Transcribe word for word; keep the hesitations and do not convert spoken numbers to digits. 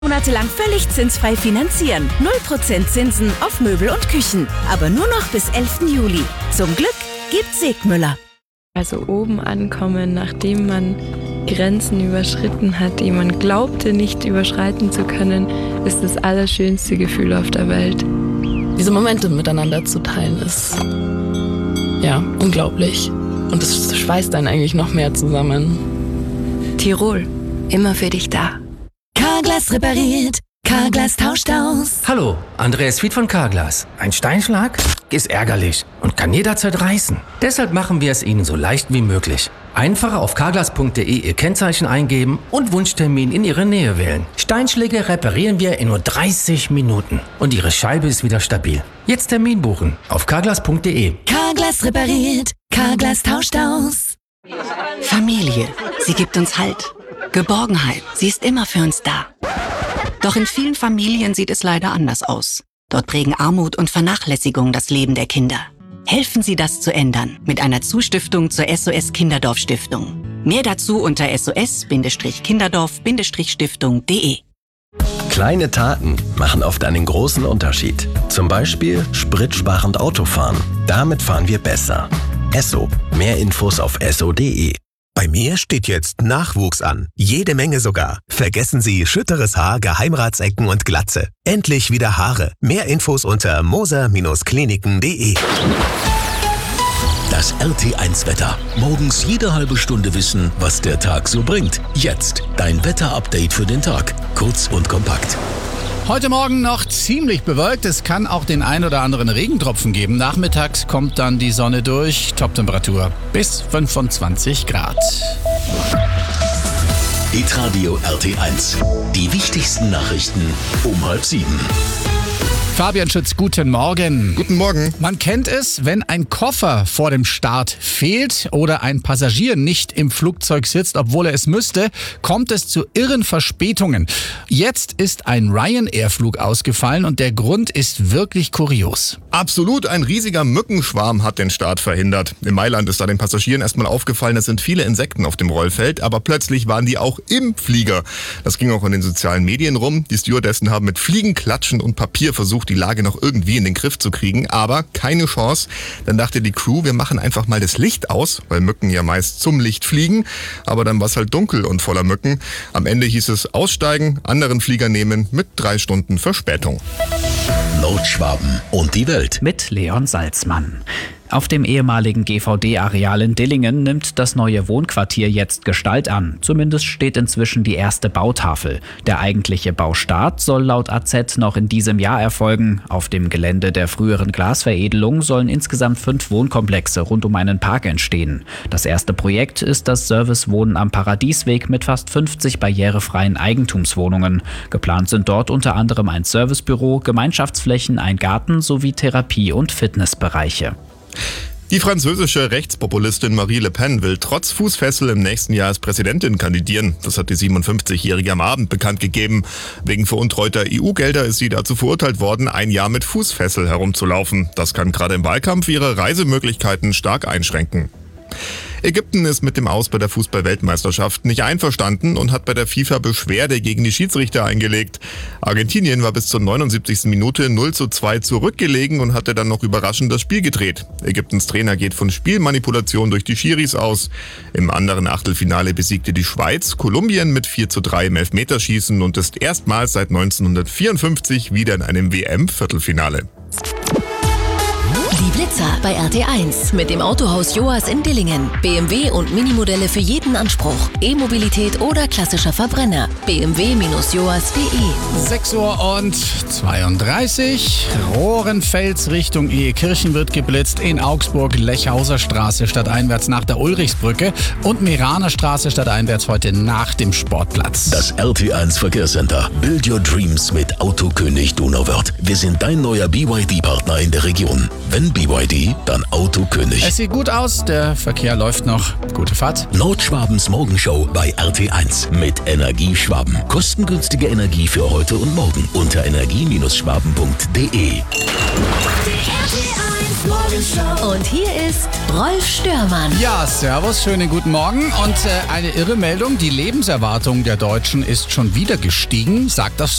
Monatelang völlig zinsfrei finanzieren. null Prozent Zinsen auf Möbel und Küchen. Aber nur noch bis elften Juli. Zum Glück gibt Segmüller. Also oben ankommen, nachdem man Grenzen überschritten hat, die man glaubte nicht überschreiten zu können, ist das allerschönste Gefühl auf der Welt. Diese Momente miteinander zu teilen ist ja unglaublich. Und es schweißt einen eigentlich noch mehr zusammen. Tirol, immer für dich da. Carglass repariert, Carglass tauscht aus. Hallo, Andreas Fied von Carglass. Ein Steinschlag ist ärgerlich und kann jederzeit reißen. Deshalb machen wir es Ihnen so leicht wie möglich. Einfach auf carglass punkt de Ihr Kennzeichen eingeben und Wunschtermin in Ihre Nähe wählen. Steinschläge reparieren wir in nur dreißig Minuten und Ihre Scheibe ist wieder stabil. Jetzt Termin buchen auf carglass punkt de. Carglass repariert, Carglass tauscht aus. Familie, sie gibt uns Halt. Geborgenheit, sie ist immer für uns da. Doch in vielen Familien sieht es leider anders aus. Dort prägen Armut und Vernachlässigung das Leben der Kinder. Helfen Sie, das zu ändern mit einer Zustiftung zur S O S Kinderdorf Stiftung. Mehr dazu unter S O S Kinderdorf Stiftung punkt de. Kleine Taten machen oft einen großen Unterschied. Zum Beispiel spritsparend Autofahren. Damit fahren wir besser. Esso. Mehr Infos auf esso punkt de. Bei mir steht jetzt Nachwuchs an. Jede Menge sogar. Vergessen Sie schütteres Haar, Geheimratsecken und Glatze. Endlich wieder Haare. Mehr Infos unter moser Kliniken punkt de. Das R T eins Wetter. Morgens jede halbe Stunde wissen, was der Tag so bringt. Jetzt dein Wetterupdate für den Tag. Kurz und kompakt. Heute Morgen noch ziemlich bewölkt. Es kann auch den ein oder anderen Regentropfen geben. Nachmittags kommt dann die Sonne durch. Toptemperatur bis fünfundzwanzig Grad. Hitradio R T eins. Die wichtigsten Nachrichten um halb sieben. Fabian Schütz, guten Morgen. Guten Morgen. Man kennt es, wenn ein Koffer vor dem Start fehlt oder ein Passagier nicht im Flugzeug sitzt, obwohl er es müsste, kommt es zu irren Verspätungen. Jetzt ist ein Ryanair-Flug ausgefallen und der Grund ist wirklich kurios. Absolut, ein riesiger Mückenschwarm hat den Start verhindert. In Mailand ist da den Passagieren erstmal aufgefallen, es sind viele Insekten auf dem Rollfeld, aber plötzlich waren die auch im Flieger. Das ging auch in den sozialen Medien rum. Die Stewardessen haben mit Fliegen, Klatschen und Papier versucht, die Lage noch irgendwie in den Griff zu kriegen, aber keine Chance. Dann dachte die Crew, wir machen einfach mal das Licht aus, weil Mücken ja meist zum Licht fliegen, aber dann war es halt dunkel und voller Mücken. Am Ende hieß es aussteigen, anderen Flieger nehmen mit drei Stunden Verspätung. Nordschwaben und die Welt. Mit Leon Salzmann. Auf dem ehemaligen G V D-Areal in Dillingen nimmt das neue Wohnquartier jetzt Gestalt an. Zumindest steht inzwischen die erste Bautafel. Der eigentliche Baustart soll laut A Z noch in diesem Jahr erfolgen. Auf dem Gelände der früheren Glasveredelung sollen insgesamt fünf Wohnkomplexe rund um einen Park entstehen. Das erste Projekt ist das Servicewohnen am Paradiesweg mit fast fünfzig barrierefreien Eigentumswohnungen. Geplant sind dort unter anderem ein Servicebüro, Gemeinschaftsflächen, ein Garten sowie Therapie- und Fitnessbereiche. Die französische Rechtspopulistin Marie Le Pen will trotz Fußfessel im nächsten Jahr als Präsidentin kandidieren. Das hat die siebenundfünfzigjährige am Abend bekannt gegeben. Wegen veruntreuter E U-Gelder ist sie dazu verurteilt worden, ein Jahr mit Fußfessel herumzulaufen. Das kann gerade im Wahlkampf ihre Reisemöglichkeiten stark einschränken. Ägypten ist mit dem Aus bei der Fußball-Weltmeisterschaft nicht einverstanden und hat bei der FIFA Beschwerde gegen die Schiedsrichter eingelegt. Argentinien war bis zur neunundsiebzigsten Minute null zu zwei zurückgelegen und hatte dann noch überraschend das Spiel gedreht. Ägyptens Trainer geht von Spielmanipulation durch die Schiris aus. Im anderen Achtelfinale besiegte die Schweiz Kolumbien mit vier zu drei im Elfmeterschießen und ist erstmals seit neunzehnhundertvierundfünfzig wieder in einem W M-Viertelfinale. Die Blitzer bei R T eins mit dem Autohaus Joas in Dillingen. B M W und Minimodelle für jeden Anspruch. E-Mobilität oder klassischer Verbrenner. b m w Bindestrich joas punkt de. sechs Uhr und zweiunddreißig. Rohrenfels Richtung Ehekirchen wird geblitzt. In Augsburg Lechhauser Straße stadteinwärts nach der Ulrichsbrücke und Meraner Straße stadteinwärts heute nach dem Sportplatz. Das R T eins Verkehrscenter. Build your dreams mit Autokönig Donauwörth. Wir sind dein neuer B Y D-Partner in der Region. Wenn B Y D, dann Autokönig. Es sieht gut aus, der Verkehr läuft noch. Gute Fahrt. Nordschwabens Morgenshow bei R T eins mit Energieschwaben. Kostengünstige Energie für heute und morgen unter energie Bindestrich schwaben punkt de. Der R T eins Morgen Und hier ist Rolf Störmann. Ja, servus, schönen guten Morgen. Und äh, eine irre Meldung, die Lebenserwartung der Deutschen ist schon wieder gestiegen, sagt das